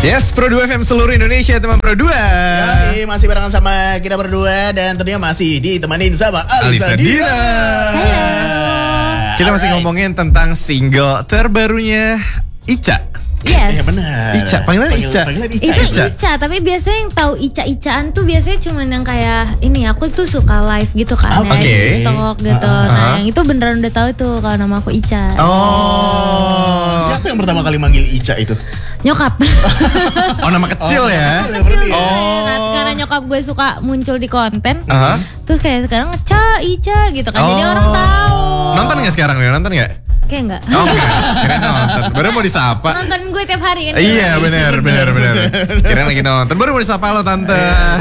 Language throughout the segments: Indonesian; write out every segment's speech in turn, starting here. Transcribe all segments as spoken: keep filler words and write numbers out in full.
Yes, Pro dua F M seluruh Indonesia, teman Pro dua. Yoi, masih barengan sama kita berdua dan tentunya masih ditemanin sama Alisa Dira. Halo. Kita masih ngomongin tentang single terbarunya Ica. Yes. Iya benar. Ica, panggilan Panggil- Ica. Panggilan Ica. Itu Ica. Ica. Tapi biasanya yang tahu Ica-Icaan tuh biasanya cuman yang kayak ini, aku tuh suka live gitu kan, Oke. ya, di TikTok gitu. Ah, Nah, ah. yang itu beneran udah tahu tuh kalau nama aku Ica. Oh. Siapa yang pertama kali manggil Ica itu? Nyokap. Oh, nama kecil ya. Kecil ya berarti ya? Oh. Nah, karena nyokap gue suka muncul di konten. Aha. Terus kayak sekarang Ca, Ica gitu kan. Jadi Oh. orang tahu. Nonton nggak sekarang nih? Nonton nggak? Kayak enggak. Oh, enggak. Kira nonton. Baru mau disapa. Nonton gue tiap hari kan. Iya, benar, benar, benar. Kira lagi nonton. Baru mau disapa lo tante.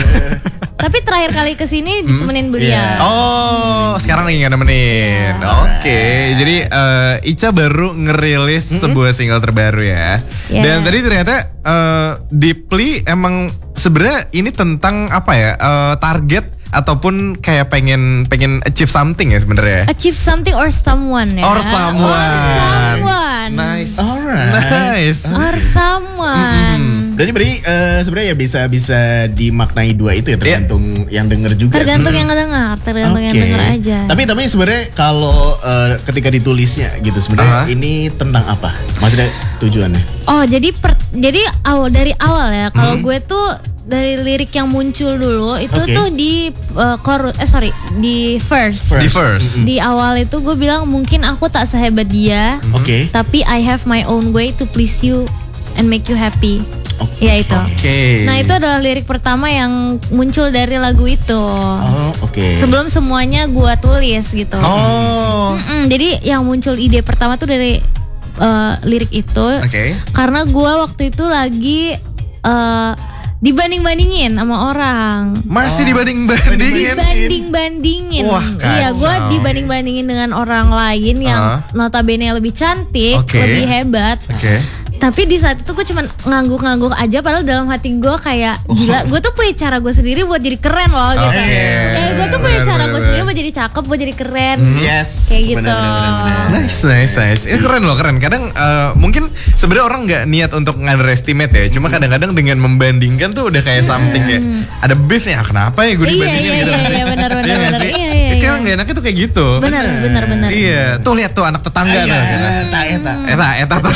Tapi terakhir kali kesini ditemenin beliau. Iya. Oh, sekarang lagi nggak nemenin. Oke, jadi eh, Ica baru ngerilis sebuah single terbaru ya. Yeah. Dan tadi ternyata eh, Deeply emang sebenarnya ini tentang apa ya? eh, target ataupun kayak pengen pengen achieve something ya sebenarnya. Achieve something or someone ya. Or someone. Or someone. Nice. Alright. Nice. Or someone. Berarti berarti eh, sebenarnya ya bisa bisa dimaknai dua itu ya, tergantung yang denger juga. Tergantung yang sebenarnya. ngedengar, tergantung yang Oke. denger aja. Tapi tapi sebenarnya kalau eh, ketika ditulisnya gitu sebenarnya Aha. ini tentang apa? Maksudnya tujuannya? Oh, jadi per, jadi awal dari awal ya. Kalau gue tuh dari lirik yang muncul dulu itu Oke. tuh di uh, chorus eh sorry, di verse. Di first. Di awal itu gue bilang mungkin aku tak sehebat dia, Oke. tapi I have my own way to please you and make you happy. Oke. Ya itu. Oke. Nah, itu adalah lirik pertama yang muncul dari lagu itu. Oh, oke. Sebelum semuanya gue tulis gitu. Oh. Mm-mm, jadi yang muncul ide pertama tuh dari uh, lirik itu. Oke. Karena gue waktu itu lagi uh, dibanding-bandingin sama orang. Masih Oh. dibanding-bandingin. Dibanding-bandingin. Wah, Iya, gue kacau. dibanding-bandingin dengan orang lain yang Ah. notabene lebih cantik, Oke. lebih hebat. Oke. Tapi di saat itu gue cuman ngangguk-ngangguk aja, padahal dalam hati gue kayak gila, gue tuh punya cara gue sendiri buat jadi keren loh gitu. Oke. Kayak gue tuh punya Bener, cara bener, gue sendiri bener. buat jadi cakep, buat jadi keren. Yes. Kayak gitu. Benar, benar, benar, benar. Nice, nice, nice. Ini keren loh, keren. Kadang eh, mungkin sebenarnya orang nggak niat untuk underestimate ya. Cuma kadang-kadang dengan membandingkan tuh udah kayak something kayak ada beef nih. Ah, kenapa ya gue Iya, dibandingin iya, gitu iya, nggak sih? iya, benar, benar, Iya nggak benar. sih? Iya, iya, Itu iya. kan nggak enaknya tuh kayak gitu. Benar, benar, benar. Iya, tuh lihat tuh anak tetangga Iya, tuh. eta eta. Eta, eta tuh.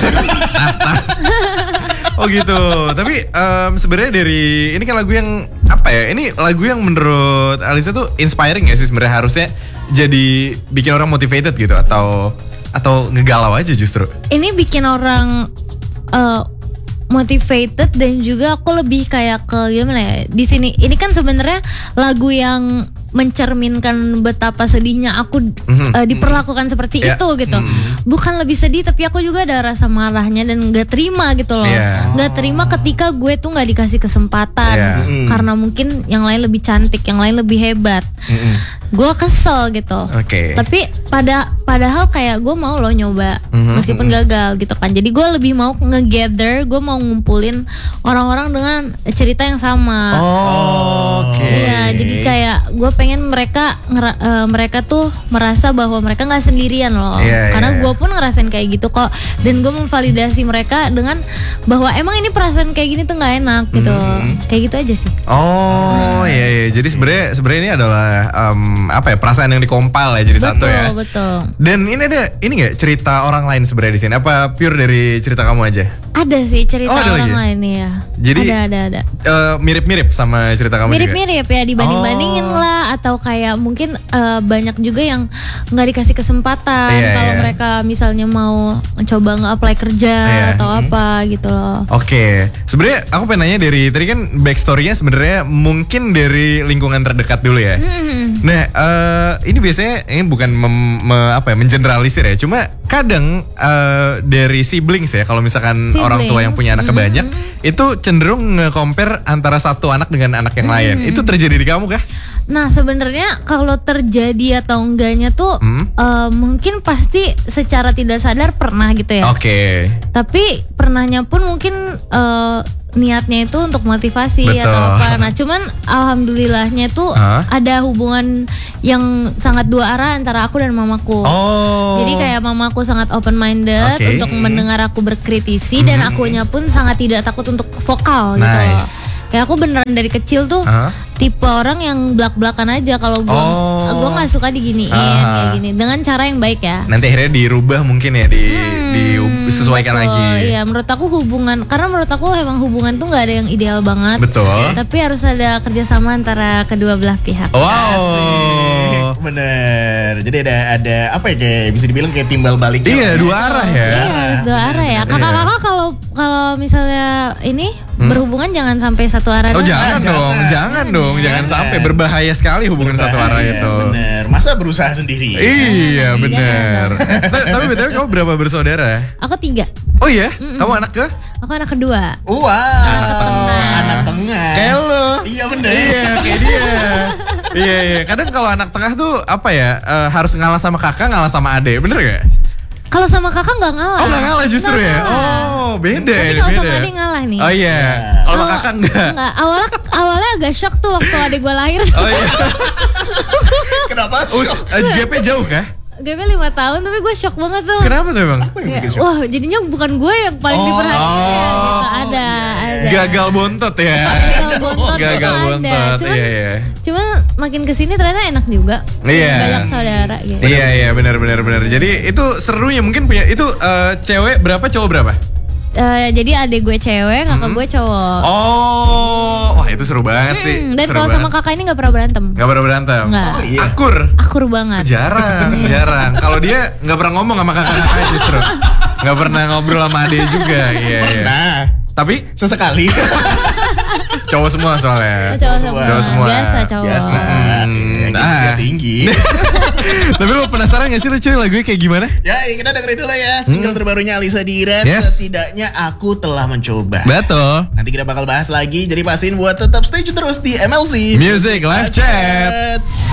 Oh gitu. Tapi em, sebenarnya dari ini kan lagu yang apa ya? Ini lagu yang menurut Alisa tuh inspiring ya sih sebenarnya, harusnya jadi bikin orang motivated gitu atau atau ngegalau aja justru. Ini bikin orang uh, motivated dan juga aku lebih kayak ke gimana ya, di sini ini kan sebenarnya lagu yang mencerminkan betapa sedihnya aku Mhm. uh, diperlakukan seperti Ya. itu gitu. Bukan lebih sedih, tapi aku juga ada rasa marahnya dan nggak terima gitu loh. Iya. Nggak terima ketika gue tuh nggak dikasih kesempatan Iya. Mm. karena mungkin yang lain lebih cantik, yang lain lebih hebat. Gue kesel gitu. Oke. Tapi pada padahal kayak gue mau loh nyoba Mhm, meskipun gagal gitu kan. Jadi gue lebih mau nge-gather, gue mau ngumpulin orang-orang dengan cerita yang sama. Oh, oke. Iya, jadi kayak gue pengen mereka ngera- eh, mereka tuh merasa bahwa mereka nggak sendirian loh. Iya, Karena iya. gue pun ngerasain kayak gitu kok. Dan gue memvalidasi mereka dengan bahwa emang ini perasaan kayak gini tuh nggak enak gitu. Kayak gitu aja sih. Oh, iya iya. Jadi sebenarnya sebenarnya ini adalah em, apa ya? Perasaan yang dikompil ya jadi satu ya. Betul, betul. Dan ini ada ini nggak cerita orang lain sebenarnya di sini? Apa pure dari cerita kamu aja? Ada sih cerita Oh, ada orang lagi? lain nih ya. Jadi, ada ada ada. Eh, mirip-mirip sama cerita kamu juga? Mirip-mirip ya, dibanding-bandingin Oh. lah, atau kayak mungkin eh, banyak juga yang nggak dikasih kesempatan Iya, kalau iya. mereka misalnya mau coba nge-apply kerja Iya. atau apa gitu loh. Oke, sebenarnya aku pengen nanya dari tadi kan backstory-nya sebenarnya mungkin dari lingkungan terdekat dulu ya. Hmm. Nah, eh, ini biasanya ini bukan mem- me- apa ya, mengeneralisir ya. Cuma kadang eh, dari siblings ya, kalau misalkan orang tua yang punya anak Siblings, banyak, itu cenderung nge-compare antara satu anak dengan anak yang lain. Itu terjadi di kamu kah? Nah sebenarnya kalau terjadi atau enggaknya tuh Hmm. eh, mungkin pasti secara tidak sadar pernah gitu ya. Oke. Tapi pernahnya pun mungkin eh, niatnya itu untuk motivasi Betul. atau apa. Nah, cuman alhamdulillahnya tuh Hah? ada hubungan yang sangat dua arah antara aku dan mamaku. Oh. Jadi kayak mamaku sangat open minded Oke. untuk mendengar aku berkritisi dan akunya pun sangat tidak takut untuk vokal gitu. Nice. Kayak aku beneran dari kecil tuh Hah? tipe orang yang belak-belakan aja kalau gua Oh. gua nggak suka diginiin Ah. kayak gini dengan cara yang baik ya. Nanti akhirnya dirubah mungkin ya, di Hmm, disesuaikan betul. lagi. Iya, menurut aku hubungan, karena menurut aku emang hubungan tuh nggak ada yang ideal banget. Betul. Tapi harus ada kerjasama antara kedua belah pihak. Wow. Asik, bener. Jadi ada ada apa ya, kayak bisa dibilang kayak timbal balik. Iya, dua arah ya. Iya, harus dua arah ya. Kakak-kakak kalau kalau misalnya ini berhubungan jangan sampai satu arah. Oh doang. jangan Jangan. dong, jangan dong, jangan Jangan. sampai berbahaya sekali hubungan satu arah Berbahaya, itu. Bener. Masa berusaha sendiri? Iya Jangan, benar. jangan Ta- Tapi btw kamu berapa bersaudara? Aku tiga. Oh iya, kamu anak ke? Aku anak kedua. Wow. tengah. Anak tengah. Kayak lo. Iya bener. Iya kayak dia. Iya iya. Kadang kalau anak tengah tuh apa ya, eh, harus ngalah sama kakak, ngalah sama ade, bener gak? Kalau sama kakak nggak ngalah. Oh nggak ngalah justru Nggak ya? ngalah. Oh beda. Tapi ini kalau sama beda. adik ngalah nih. Oh iya. Kalau sama kakak enggak. Enggak. Awalnya awalnya agak shock tuh waktu adik gue lahir. Oh iya. Kenapa? Oh, eh, gap jauh kah? G P lima tahun tapi gue shock banget tuh. Kenapa tuh emang? Kayak, wah jadinya bukan gue yang paling Oh. diperhatikan gitu. Ada, ada. Gagal bontot ya. Gagal bontot Gagal tuh ada. bontot. Cuman, Iya iya. cuman makin kesini ternyata enak juga. Iya. Banyak saudara gitu. Iya iya benar benar benar. Jadi itu serunya mungkin punya itu eh, cewek berapa cowok berapa? Eh, jadi adik gue cewek, kakak gue cowok. Oh, wah itu seru banget sih. Hmm, dan Seru kalau sama banget. kakak ini nggak pernah berantem. Nggak pernah berantem. Nggak. Oh, iya. Akur. Akur banget. Jarang, jarang. Kalau dia nggak pernah ngomong sama kakak-kakaknya justru. Nggak pernah ngobrol sama ade juga. Iya iya. Nah, Tapi sesekali. cowok semua soalnya. Cowok semua. Cowok semua. Biasa cowok. Biasa. Hmm, Ya, gengsinya ah. tinggi. Tapi lo penasaran gak sih lo cuy lagunya kayak gimana? Ya, kita dengerin dulu ya single terbarunya Alisa Dira. Yes. Setidaknya aku telah mencoba. Betul. Nanti kita bakal bahas lagi. Jadi pastiin buat tetap stay tune terus di M L C Music Live Chat.